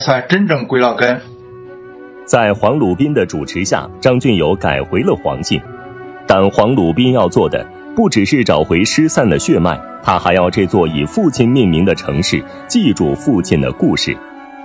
才真正归了根。 在黄鲁宾的主持下，张俊友改回了黄姓，但黄鲁宾要做的不只是找回失散的血脉，他还要这座以父亲命名的城市记住父亲的故事。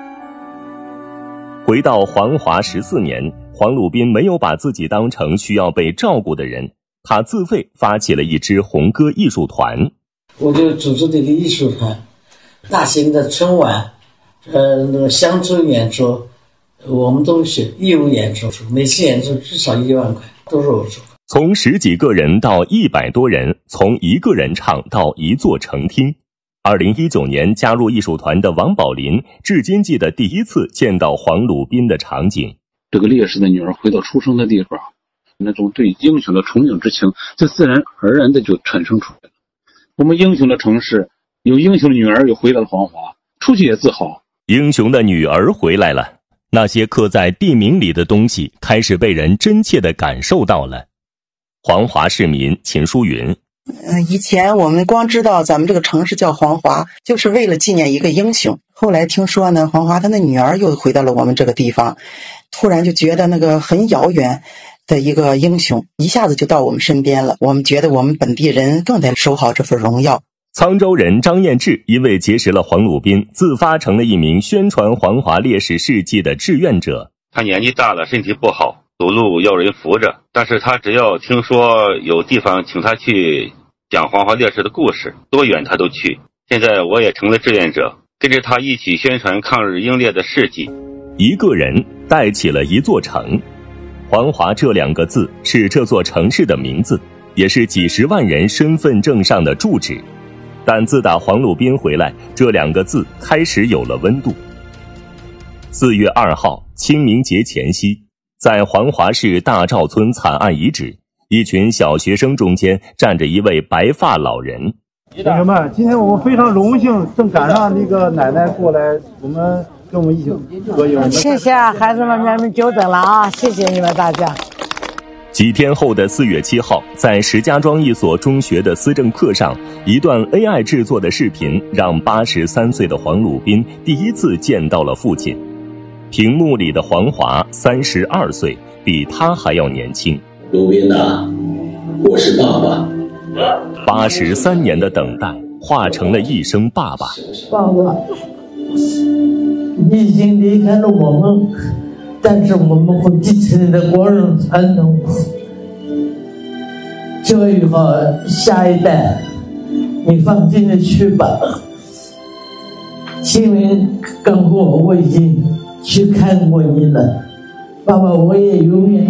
回到黄华14年，黄鲁宾没有把自己当成需要被照顾的人，他自费发起了一支红歌艺术团。 我就组织了一个艺术团，大型的春晚，那个乡村演出，我们都是义务演出，每次演出至少1万块，都是我出。 从10几个人到100多人，从一个人唱到一座成厅。2019年加入艺术团的王宝林，至今记得第一次见到黄鲁宾的场景。 这个烈士的女儿回到出生的地方，那种对英雄的崇敬之情，就自然而然的就产生出来了。我们英雄的城市，有英雄的女儿又回到了黄华，出去也自豪。 英雄的女儿回来了，那些刻在地名里的东西开始被人真切地感受到了。黄华市民秦淑云， 以前我们光知道咱们这个城市叫黄华，就是为了纪念一个英雄。后来听说呢，黄华他的女儿又回到了我们这个地方，突然就觉得那个很遥远的一个英雄一下子就到我们身边了，我们觉得我们本地人更得守好这份荣耀。 沧州人张彦志因为结识了黄鲁宾，自发成了一名宣传黄华烈士事迹的志愿者。 他年纪大了，身体不好，走路要人扶着，但是他只要听说有地方请他去讲黄华烈士的故事，多远他都去。现在我也成了志愿者，跟着他一起宣传抗日英烈的事迹。 一个人带起了一座城。黄华这2个字是这座城市的名字，也是几十万人身份证上的住址。但自打黄鲁宾回来，这2个字开始有了温度。4月2号，清明节前夕，在黄华市大赵村惨案遗址，一群小学生中间站着一位白发老人。 同学们，今天我们非常荣幸，正赶上那个奶奶过来，跟我们一起合影。 谢谢孩子们，你们久等了啊！谢谢你们大家。 几天后的4月7号，在石家庄一所中学的思政课上，一段 AI 制作的视频让83岁的黄鲁宾第一次见到了父亲。屏幕里的黄华32岁，比他还要年轻。 鲁宾呐，我是爸爸。 83年的等待化成了一声爸爸。 爸爸，你已经离开了我们，但是我们会继承你的光荣传统，教育好下一代。你放心的去吧。清明刚过，我已经去看过你了，爸爸，我也永远